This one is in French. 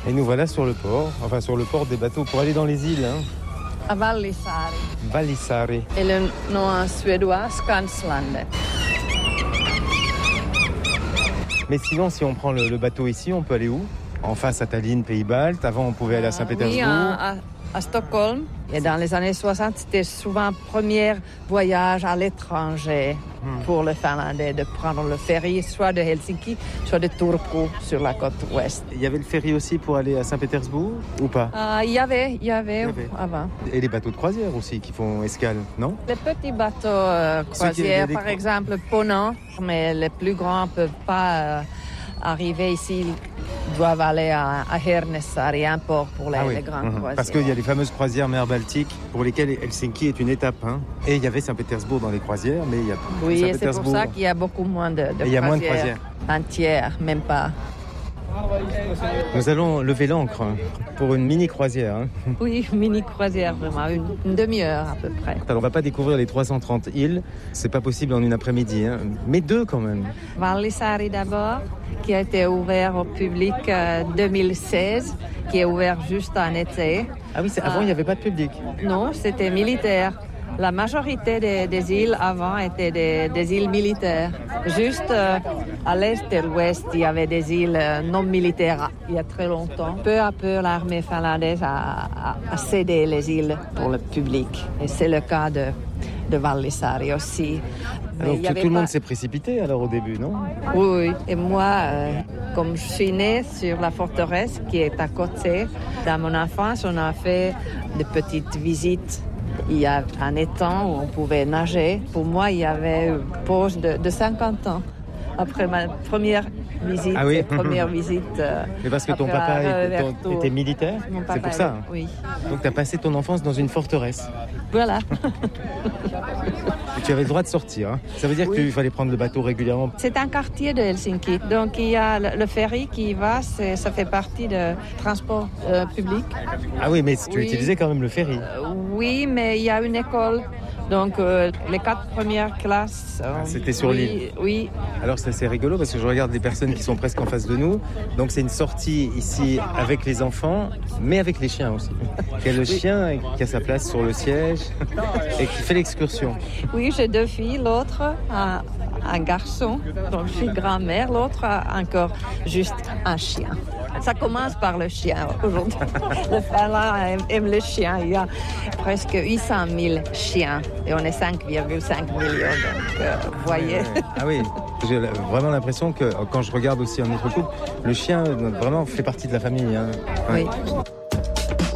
Et nous voilà sur le port, enfin sur le port des bateaux pour aller dans les îles. À Vallisaari. Vallisaari. Et le nom en suédois, Skanslandet. Mais sinon, si on prend le bateau ici, on peut aller où? En face à Tallinn, Pays-Baltes. Avant, on pouvait aller à Saint-Pétersbourg. Oui, à Stockholm. Et dans les années 60, c'était souvent le premier voyage à l'étranger pour le Finlandais, de prendre le ferry, soit de Helsinki, soit de Turku, sur la côte ouest. Il y avait le ferry aussi pour aller à Saint-Pétersbourg ou pas? Il y avait avant. Et les bateaux de croisière aussi qui font escale, non? Les petits bateaux croisières, par exemple, Ponant, mais les plus grands ne peuvent pas arriver ici. Ils doivent aller à Hernesaari, un port pour les grandes croisières. Parce qu'il y a les fameuses croisières mer Baltique pour lesquelles Helsinki est une étape. Et il y avait Saint-Pétersbourg dans les croisières, mais il y a oui, Saint-Pétersbourg. Et c'est pour ça qu'il y a beaucoup moins de croisières. Il y a moins de croisières. Entières, même pas. Nous allons lever l'ancre pour une mini croisière. Oui, une mini croisière, vraiment, une demi-heure à peu près. Alors, on va pas découvrir les 330 îles, c'est pas possible en une après-midi, mais 2 quand même. Vallisaari d'abord, qui a été ouvert au public 2016, qui est ouvert juste en été. Ah oui, avant il n'y avait pas de public. Non, c'était militaire. La majorité des îles avant étaient des îles militaires. Juste à l'est et l'ouest, il y avait des îles non militaires il y a très longtemps. Peu à peu, l'armée finlandaise a cédé les îles pour le public. Et c'est le cas de Vallisaari aussi. Alors tout le monde s'est précipité alors au début, non? Oui, et moi, comme je suis née sur la forteresse qui est à côté, dans mon enfance, on a fait des petites visites. Il y a un étang où on pouvait nager. Pour moi, il y avait une pause de 50 ans. Après ma première visite, Mais parce que ton papa était militaire, c'est pour ça. Oui. Donc tu as passé ton enfance dans une forteresse. Voilà. Et tu avais le droit de sortir. Ça veut dire qu'il fallait prendre le bateau régulièrement. C'est un quartier de Helsinki. Donc il y a le ferry qui y va, ça fait partie du transport public. Ah oui, mais tu utilisais quand même le ferry. Oui, mais il y a une école. Donc, les 4 premières classes... c'était sur l'île. Oui. Alors, c'est assez rigolo parce que je regarde les personnes qui sont presque en face de nous. Donc, c'est une sortie ici avec les enfants, mais avec les chiens aussi. Il y a le chien qui a sa place sur le siège et qui fait l'excursion. Oui, j'ai 2 filles. L'autre, un garçon. Donc, je suis grand-mère. L'autre, encore juste un chien. Ça commence par le chien aujourd'hui. Le Finlande aime le chien. Il y a presque 800 000 chiens et on est 5,5 millions. Donc, vous voyez. Ah oui, j'ai vraiment l'impression que quand je regarde aussi un autre couple, le chien vraiment fait partie de la famille. Oui.